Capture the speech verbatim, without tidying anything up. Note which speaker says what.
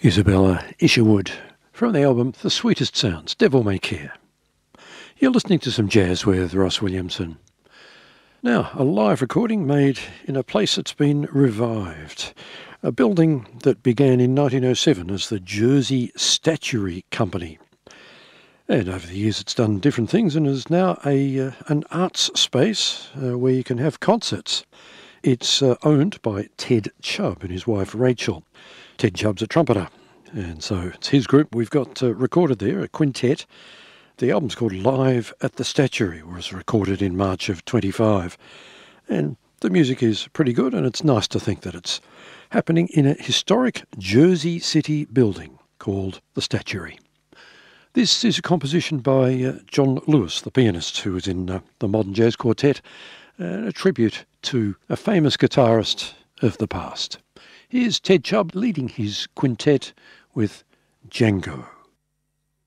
Speaker 1: Isabella Isherwood from the album The Sweetest Sounds, Devil May Care. You're listening to some jazz with Ross Williamson. Now, a live recording made in a place that's been revived. A building that began in nineteen oh seven as the Jersey Statuary Company. And over the years it's done different things and is now a uh, an arts space uh, where you can have concerts. It's uh, owned by Ted Chubb and his wife Rachel. Ted Chubb's a trumpeter, and so it's his group we've got uh, recorded there, a quintet. The album's called Live at the Statuary, was recorded in March of twenty-five. And the music is pretty good, and it's nice to think that it's happening in a historic Jersey City building called the Statuary. This is a composition by uh, John Lewis, the pianist who was in uh, the Modern Jazz Quartet, and a tribute to a famous guitarist of the past. Here's Ted Chubb leading his quintet with Django.